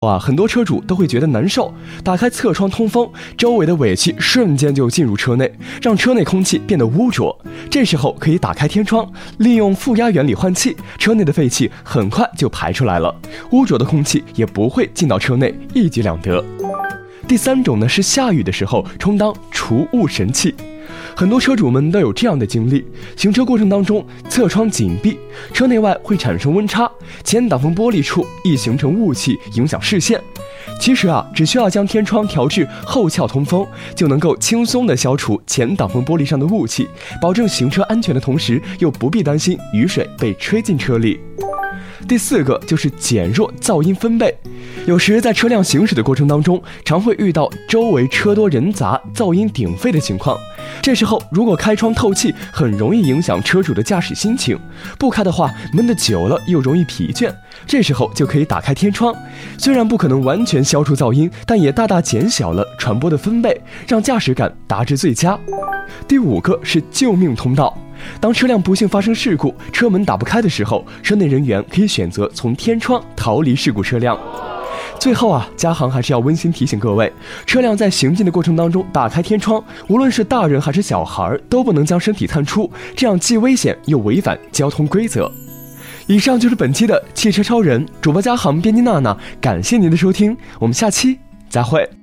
很多车主都会觉得难受，打开侧窗通风，周围的尾气瞬间就进入车内，让车内空气变得污浊。这时候可以打开天窗，利用负压原理换气，车内的废气很快就排出来了，污浊的空气也不会进到车内，一举两得。第三种呢是下雨的时候充当除雾神器。很多车主们都有这样的经历，行车过程当中侧窗紧闭，车内外会产生温差，前挡风玻璃处易形成雾气，影响视线。其实只需要将天窗调至后翘通风，就能够轻松地消除前挡风玻璃上的雾气，保证行车安全的同时，又不必担心雨水被吹进车里。第四个就是减弱噪音分贝。有时在车辆行驶的过程当中，常会遇到周围车多人杂、噪音鼎沸的情况。这时候如果开窗透气，很容易影响车主的驾驶心情，不开的话闷得久了又容易疲倦。这时候就可以打开天窗，虽然不可能完全消除噪音，但也大大减小了传播的分贝，让驾驶感达至最佳。第五个是救命通道。当车辆不幸发生事故，车门打不开的时候，车内人员可以选择从天窗逃离事故车辆。最后嘉航还是要温馨提醒各位，车辆在行进的过程当中打开天窗，无论是大人还是小孩都不能将身体探出，这样既危险又违反交通规则。以上就是本期的汽车超人，主播嘉航，编辑娜娜，感谢您的收听，我们下期再会。